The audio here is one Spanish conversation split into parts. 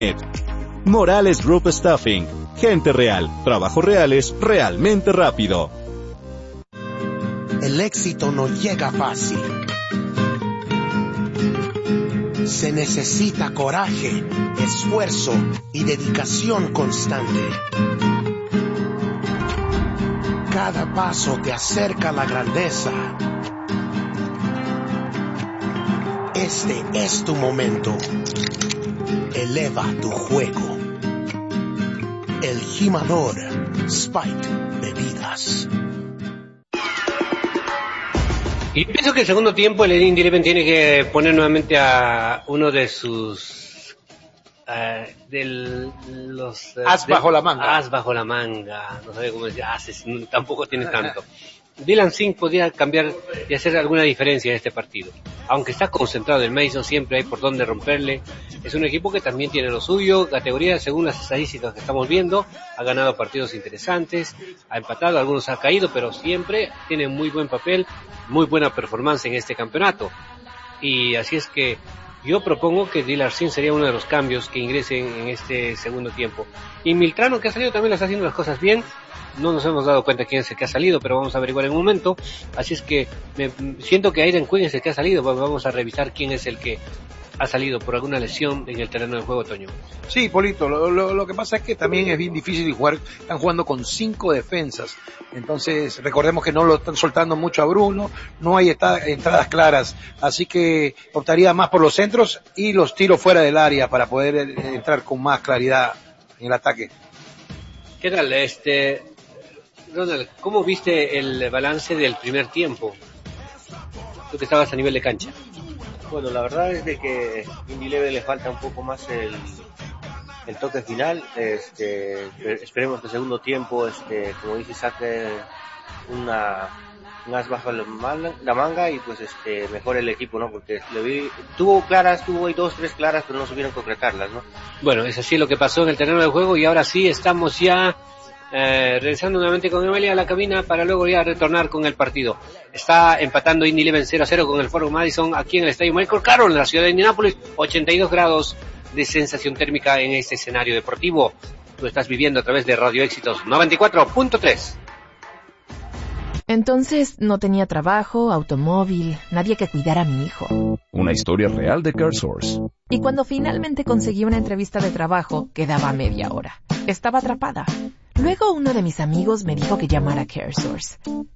Morales Group Staffing. Gente real, trabajos reales, realmente rápido. El éxito no llega fácil. Se necesita coraje, esfuerzo y dedicación constante. Cada paso te acerca a la grandeza. Este es tu momento. Eleva tu juego. El Jimador Spike Bebidas. Y pienso que el segundo tiempo el Indy Eleven tiene que poner nuevamente a uno de sus as bajo la manga. As bajo la manga, no sabe cómo decir, ases, tampoco tiene tanto. Dylan Singh podría cambiar y hacer alguna diferencia en este partido. Aunque está concentrado en Mason, siempre hay por dónde romperle. Es un equipo que también tiene lo suyo, categoría según las estadísticas que estamos viendo. Ha ganado partidos interesantes, ha empatado, algunos ha caído, pero siempre tiene muy buen papel, muy buena performance en este campeonato. Y así es que yo propongo que Dylan Singh sería uno de los cambios que ingresen en este segundo tiempo. Y Miltrano, que ha salido, también lo está haciendo las cosas bien. No nos hemos dado cuenta quién es el que ha salido, pero vamos a averiguar en un momento. Así es que siento que Aiden Quinn es el que ha salido. Vamos a revisar quién es el que ha salido por alguna lesión en el terreno de juego, Toño. Sí, Polito, lo que pasa es que también es bien difícil jugar. Están jugando con 5 defensas. Entonces, recordemos que no lo están soltando mucho a Bruno, no hay entradas claras. Así que optaría más por los centros y los tiros fuera del área para poder entrar con más claridad en el ataque. ¿Qué tal, Ronald, ¿cómo viste el balance del primer tiempo? Tú que estabas a nivel de cancha. Bueno, la verdad es de que Indy Eleven le falta un poco más el toque final. Esperemos que el segundo tiempo, como dice, saque un as bajo la manga y pues mejore el equipo, ¿no? Porque tuvo ahí 2, 3 claras, pero no supieron concretarlas, ¿no? Bueno, es así lo que pasó en el terreno de juego y ahora sí estamos ya regresando nuevamente con Emilia a la cabina para luego ya retornar con el partido. Está empatando Indy Eleven 0-0 con el Fort Madison aquí en el estadio Michael Carroll en la ciudad de Indianápolis. 82 grados de sensación térmica en este escenario deportivo. Tú estás viviendo a través de Radio Éxitos 94.3. Entonces no tenía trabajo, automóvil, nadie que cuidara a mi hijo. Una historia real de CareSource. Y cuando finalmente conseguí una entrevista de trabajo, quedaba media hora. Estaba atrapada. Luego uno de mis amigos me dijo que llamara a CareSource.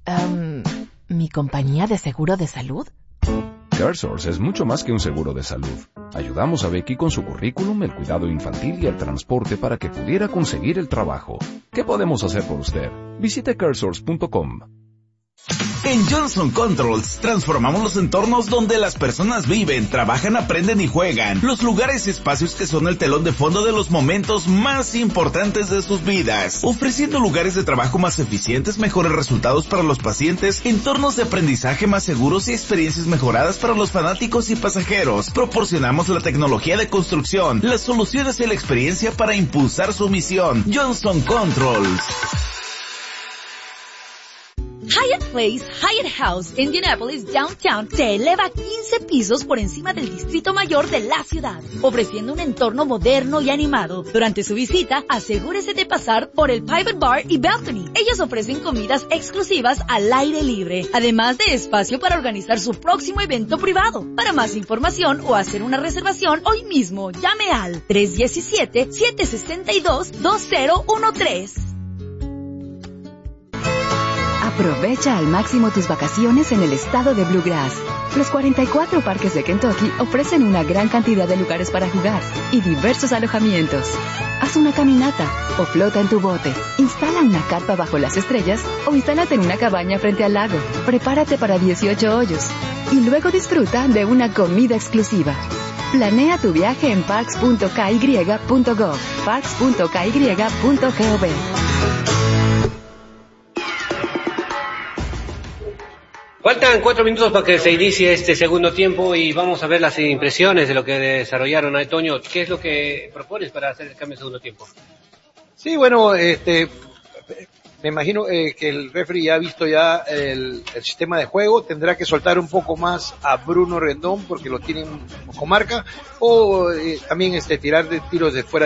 ¿Mi compañía de seguro de salud? CareSource es mucho más que un seguro de salud. Ayudamos a Becky con su currículum, el cuidado infantil y el transporte para que pudiera conseguir el trabajo. ¿Qué podemos hacer por usted? Visite caresource.com. En Johnson Controls transformamos los entornos donde las personas viven, trabajan, aprenden y juegan. Los lugares y espacios que son el telón de fondo de los momentos más importantes de sus vidas. Ofreciendo lugares de trabajo más eficientes, mejores resultados para los pacientes, entornos de aprendizaje más seguros y experiencias mejoradas para los fanáticos y pasajeros. Proporcionamos la tecnología de construcción, las soluciones y la experiencia para impulsar su misión. Johnson Controls. Hyatt Place, Hyatt House, Indianapolis, Downtown, se eleva 15 pisos por encima del Distrito Mayor de la ciudad, ofreciendo un entorno moderno y animado. Durante su visita, asegúrese de pasar por el Private Bar y Balcony. Ellos ofrecen comidas exclusivas al aire libre, además de espacio para organizar su próximo evento privado. Para más información o hacer una reservación hoy mismo, llame al 317-762-2013. Aprovecha al máximo tus vacaciones en el estado de Bluegrass. Los 44 parques de Kentucky ofrecen una gran cantidad de lugares para jugar y diversos alojamientos. Haz una caminata o flota en tu bote. Instala una carpa bajo las estrellas o instálate en una cabaña frente al lago. Prepárate para 18 hoyos y luego disfruta de una comida exclusiva. Planea tu viaje en parks.ky.gov, parks.ky.gov. Faltan 4 minutos para que se inicie este segundo tiempo y vamos a ver las impresiones de lo que desarrollaron ahí, Toño. ¿Qué es lo que propones para hacer el cambio de segundo tiempo? Sí, bueno, Me imagino que el referee ya ha visto ya el sistema de juego, tendrá que soltar un poco más a Bruno Rendón porque lo tienen con marca, o también tirar de tiros de fuera